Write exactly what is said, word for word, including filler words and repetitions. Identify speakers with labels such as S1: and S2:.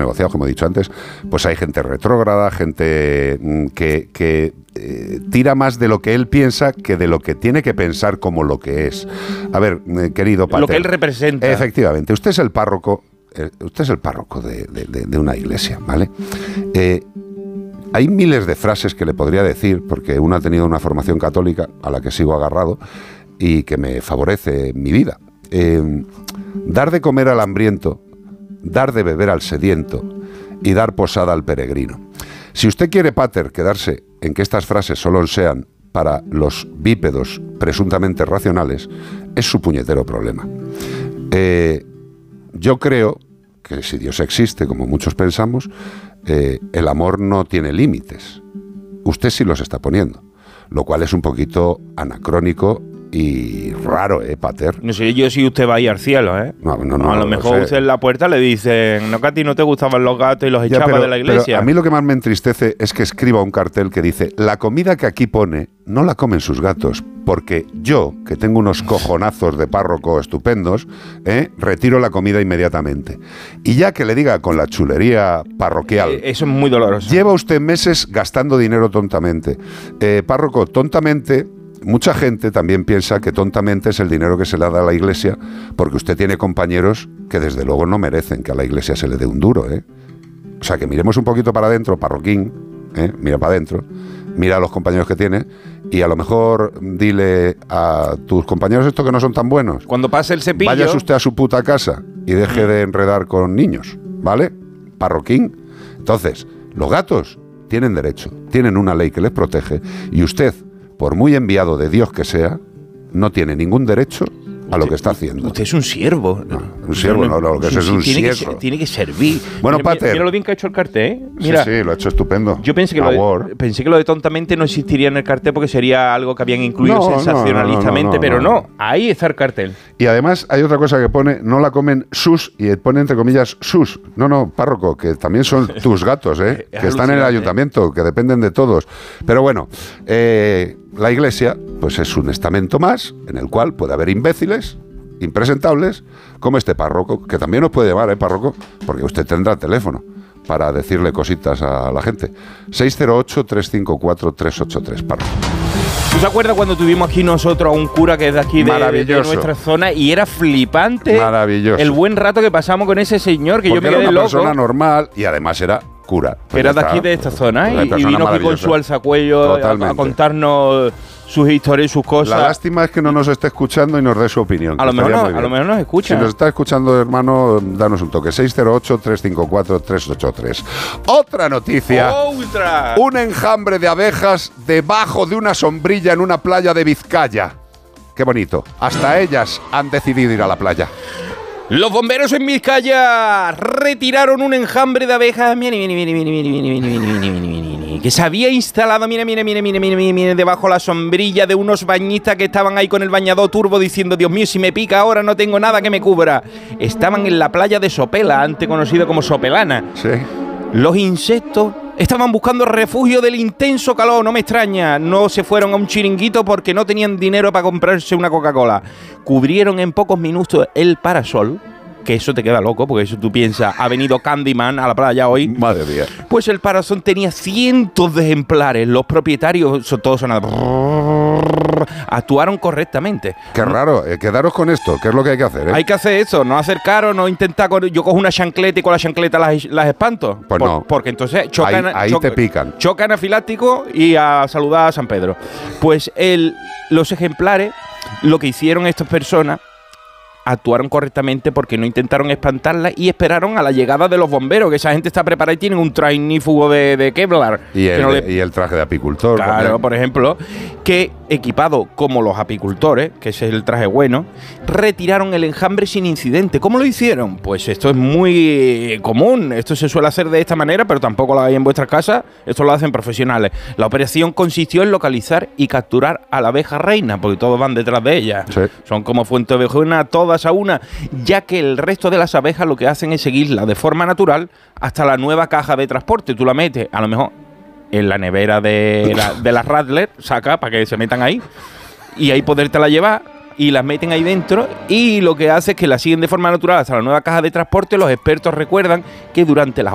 S1: negociados, como he dicho antes, pues hay gente retrógrada, gente que, que eh, tira más de lo que él piensa que de lo que tiene que pensar como lo que es. A ver, eh, querido Pater,
S2: lo que él representa.
S1: Efectivamente, usted es el párroco, eh, usted es el párroco de, de, de, de una iglesia, ¿vale? Eh, Hay miles de frases que le podría decir, porque uno ha tenido una formación católica a la que sigo agarrado y que me favorece en mi vida. Eh, dar de comer al hambriento, dar de beber al sediento y dar posada al peregrino. Si usted quiere, Pater, quedarse en que estas frases solo sean para los bípedos presuntamente racionales, es su puñetero problema. Eh, yo creo que si Dios existe, como muchos pensamos, eh, el amor no tiene límites. Usted sí los está poniendo, lo cual es un poquito anacrónico y raro, ¿eh, Pater?
S2: No sé yo si usted va a ir al cielo, ¿eh?
S1: No, no, no.
S2: A lo
S1: no,
S2: mejor
S1: no sé.
S2: usted en la puerta le dicen, no, que a ti no te gustaban los gatos y los
S1: Ya,
S2: echaba
S1: pero,
S2: de la iglesia.
S1: pero a mí lo que más me entristece es que escriba un cartel que dice, la comida que aquí pone no la comen sus gatos, porque yo, que tengo unos cojonazos de párroco estupendos, ¿eh? retiro la comida inmediatamente. Y ya que le diga con la chulería parroquial,
S2: Eh, eso es muy doloroso.
S1: lleva usted meses gastando dinero tontamente. Eh, párroco, tontamente, mucha gente también piensa que tontamente es el dinero que se le da a la iglesia, porque usted tiene compañeros que desde luego no merecen que a la iglesia se le dé un duro, ¿eh? O sea, que miremos un poquito para adentro, parroquín, ¿eh? Mira para adentro, mira a los compañeros que tiene y a lo mejor dile a tus compañeros estos que no son tan buenos.
S2: Cuando pase el cepillo...
S1: Váyase usted a su puta casa y deje de enredar con niños, ¿vale? Parroquín. Entonces, los gatos tienen derecho, tienen una ley que les protege y usted, por muy enviado de Dios que sea, no tiene ningún derecho a lo que está haciendo.
S2: Usted es un siervo.
S1: No, un siervo, no, no, lo que es, es un
S2: tiene
S1: siervo.
S2: Que, tiene que servir.
S1: Bueno,
S2: mira,
S1: Pater.
S2: Mira, mira lo bien que ha hecho el cartel, ¿eh? Mira,
S1: sí, sí, lo ha hecho estupendo.
S2: Yo pensé que, lo de, pensé que lo de tontamente no existiría en el cartel porque sería algo que habían incluido
S1: No,
S2: sensacionalistamente,
S1: no, no, no,
S2: pero
S1: no.
S2: no, ahí está el cartel.
S1: Y además hay otra cosa que pone, no la comen sus, y pone entre comillas sus. No, no, párroco, que también son tus gatos, ¿eh?
S2: Es
S1: que están en el ayuntamiento, que dependen de todos. Pero bueno, eh, la iglesia pues es un estamento más en el cual puede haber imbéciles, impresentables, como este párroco, que también nos puede llamar, ¿eh, párroco? Porque usted tendrá teléfono para decirle cositas a la gente. seis cero ocho, tres cinco cuatro, tres ocho tres, párroco.
S2: ¿Tú te acuerdas cuando tuvimos aquí nosotros a un cura que es de aquí de, de nuestra zona y era flipante?
S1: Maravilloso.
S2: El buen rato que pasamos con ese señor que
S1: Porque
S2: yo me quedé
S1: era una
S2: loco.
S1: persona normal y además era cura. Pues
S2: Era de
S1: está,
S2: aquí de esta zona,
S1: pues
S2: ¿eh? Y vino aquí con su alzacuello a, a contarnos sus historias y sus cosas.
S1: La lástima es que no nos esté escuchando y nos dé su opinión.
S2: A lo mejor no, a lo mejor nos escucha.
S1: Si nos está escuchando, hermano, danos un toque. seis cero ocho, tres cinco cuatro, tres ocho tres. Otra noticia.
S2: ¡Otra!
S1: Un enjambre de abejas debajo de una sombrilla en una playa de Vizcaya. Qué bonito. Hasta ellas han decidido ir a la playa.
S2: Los bomberos en Vizcaya retiraron un enjambre de abejas mira, mira, mira, mira, mira, mira, mira, mira, mira, mira, mira, que se había instalado mira, mira, mira, mira, mira, mira, mira, debajo la sombrilla de unos bañistas que estaban ahí con el bañador turbo diciendo, Dios mío, si me pica ahora no tengo nada que me cubra. Estaban en la playa de Sopela, antes conocido como Sopelana.
S1: Sí.
S2: Los insectos estaban buscando refugio del intenso calor, no me extraña. No se fueron a un chiringuito porque no tenían dinero para comprarse una Coca-Cola. Cubrieron en pocos minutos el parasol, que eso te queda loco, porque eso tú piensas, ha venido Candyman a la playa hoy.
S1: Madre mía.
S2: Pues el parasol tenía cientos de ejemplares. Los propietarios, todos sonaban, actuaron correctamente.
S1: Qué raro. Eh, quedaros con esto. ¿Qué es lo que hay que hacer? Eh?
S2: Hay que hacer eso, no acercaros, no intentar. Con, yo cojo una chancleta y con la chancleta las, las espanto.
S1: Pues
S2: Por,
S1: no.
S2: Porque entonces chocan.
S1: Ahí, ahí
S2: choc,
S1: te pican.
S2: Chocan anafiláctico y a saludar a San Pedro. Pues el, los ejemplares, lo que hicieron estas personas, actuaron correctamente porque no intentaron espantarla y esperaron a la llegada de los bomberos, que esa gente está preparada y tienen un trainífugo de, de Kevlar.
S1: Y el,
S2: no le...
S1: y el traje de apicultor.
S2: Claro,
S1: también.
S2: por ejemplo, que equipado como los apicultores, que ese es el traje bueno, retiraron el enjambre sin incidente. ¿Cómo lo hicieron? Pues esto es muy común, esto se suele hacer de esta manera, pero tampoco lo hagáis en vuestras casas, esto lo hacen profesionales. La operación consistió en localizar y capturar a la abeja reina, porque todos van detrás de ella.
S1: Sí.
S2: Son como fuente ovejuna, todas a una, ya que el resto de las abejas lo que hacen es seguirla de forma natural hasta la nueva caja de transporte. Tú la metes, a lo mejor en la nevera de la, de las Rattler, saca para que se metan ahí y ahí podértela llevar y las meten ahí dentro y lo que hace es que la siguen de forma natural hasta la nueva caja de transporte. Los expertos recuerdan que durante las